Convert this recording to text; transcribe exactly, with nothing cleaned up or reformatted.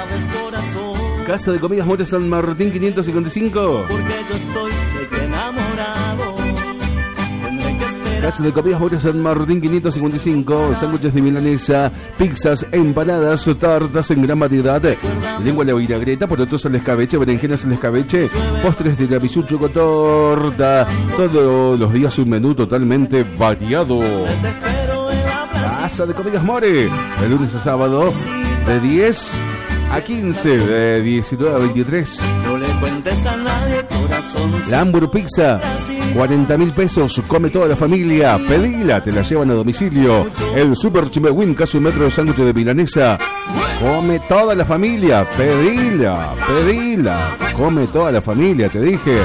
sabes, corazón. Casa de Comidas Mora San Martín quinientos cincuenta y cinco. Porque yo estoy de ti enamorado. Tendré que esperar. Casa de Comidas Mora San Martín quinientos cincuenta y cinco. Sándwiches de milanesa, pizzas, empanadas, tartas en gran variedad. Lengua a la vinagreta, porotos al escabeche, berenjenas al escabeche, postres de tiramisú, chocotorta. Todos los días un menú totalmente variado. Casa de Comidas More, de lunes a sábado, de diez a quince, de diecinueve a veintitrés. No le cuentes a nadie, corazón. La Hamburg Pizza, cuarenta mil pesos, come toda la familia. Pedila, te la llevan a domicilio. El Super Chimehuín, casi un metro de sándwich de milanesa. Come toda la familia. Pedila, pedila. Come toda la familia, te dije.